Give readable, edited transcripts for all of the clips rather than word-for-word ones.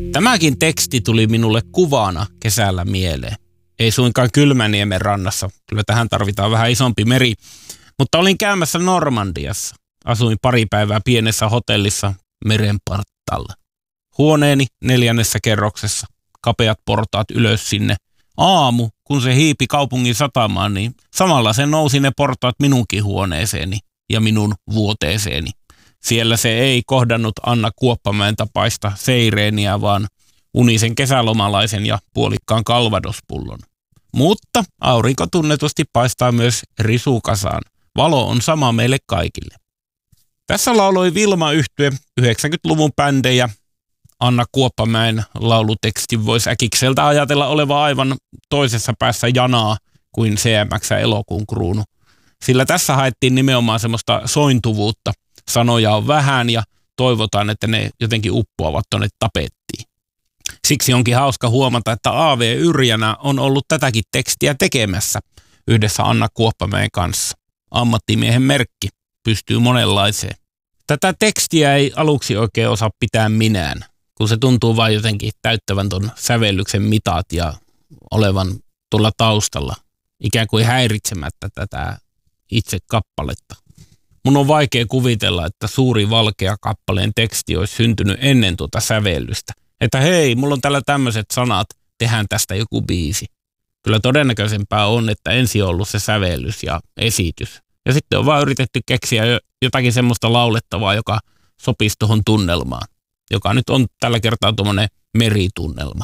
Tämäkin teksti tuli minulle kuvana kesällä mieleen. Ei suinkaan Kylmäniemen rannassa, kyllä tähän tarvitaan vähän isompi meri, mutta olin käymässä Normandiassa. Asuin pari päivää pienessä hotellissa meren partaalla. Huoneeni 4. kerroksessa, kapeat portaat ylös sinne. Aamu, kun se hiipi kaupungin satamaan, niin samalla se nousi ne portaat minunkin huoneeseeni ja minun vuoteeseeni. Siellä se ei kohdannut Anna Kuoppamäen tapaista seireeniä, vaan unisen kesälomalaisen ja puolikkaan kalvadospullon. Mutta aurinko tunnetusti paistaa myös risukasaan. Valo on sama meille kaikille. Tässä lauloi Vilma-yhtye 90-luvun bändejä. Anna Kuoppamäen lauluteksti voisi äkikseltä ajatella olevan aivan toisessa päässä janaa kuin CMX Elokuun kruunu. Sillä tässä haettiin nimenomaan semmoista sointuvuutta. Sanoja on vähän ja toivotaan, että ne jotenkin uppoavat tuonne tapettiin. Siksi onkin hauska huomata, että A.V. Yrjänä on ollut tätäkin tekstiä tekemässä yhdessä Anna Kuoppamäen kanssa. Ammattimiehen merkki pystyy monenlaiseen. Tätä tekstiä ei aluksi oikein osaa pitää minään, kun se tuntuu vain jotenkin täyttävän ton sävellyksen mitat ja olevan tuolla taustalla, ikään kuin häiritsemättä tätä itse kappaletta. Mun on vaikea kuvitella, että Suuri valkea kappaleen teksti olisi syntynyt ennen tuota sävellystä. Että hei, mulla on täällä tämmöiset sanat, tehdään tästä joku biisi. Kyllä todennäköisempää on, että ensin on ollut se sävellys ja esitys. Ja sitten on vaan yritetty keksiä jotakin semmoista laulettavaa, joka sopisi tuohon tunnelmaan. Joka nyt on tällä kertaa tuommoinen meritunnelma.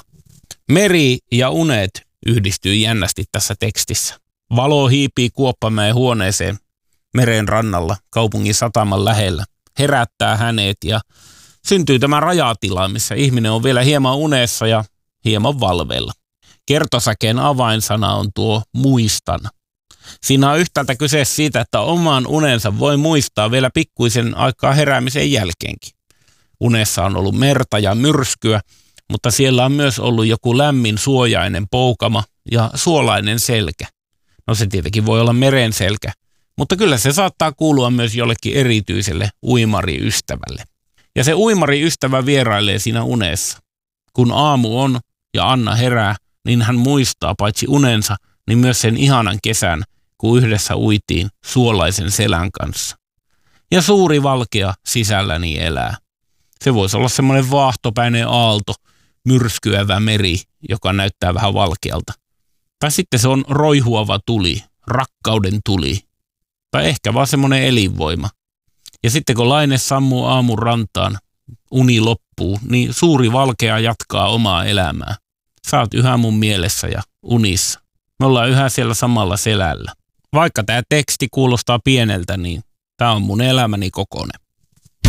Meri ja unet yhdistyy jännästi tässä tekstissä. Valo hiipii Kuoppamäen huoneeseen meren rannalla kaupungin sataman lähellä. Herättää hänet ja syntyy tämä rajatila, missä ihminen on vielä hieman unessa ja hieman valveilla. Kertosäkeen avainsana on tuo muistan. Siinä on yhtäältä kyse siitä, että oman unensa voi muistaa vielä pikkuisen aikaa heräämisen jälkeenkin. Unessa on ollut merta ja myrskyä, mutta siellä on myös ollut joku lämmin suojainen poukama ja suolainen selkä. No se tietenkin voi olla meren selkä, mutta kyllä se saattaa kuulua myös jollekin erityiselle uimariystävälle. Ja se uimariystävä vierailee siinä unessa. Kun aamu on ja Anna herää, niin hän muistaa paitsi unensa, niin myös sen ihanan kesän, kun yhdessä uitiin suolaisen selän kanssa. Ja suuri valkea sisälläni elää. Se voisi olla semmoinen vaahtopäinen aalto, myrskyävä meri, joka näyttää vähän valkealta. Tai sitten se on roihuava tuli, rakkauden tuli. Tai ehkä vaan semmoinen elinvoima. Ja sitten kun laine sammuu aamun rantaan, uni loppuu, niin suuri valkea jatkaa omaa elämää. Sä oot yhä mun mielessä ja unissa. Me ollaan yhä siellä samalla selällä. Vaikka tämä teksti kuulostaa pieneltä, niin tämä on mun elämäni kokoinen.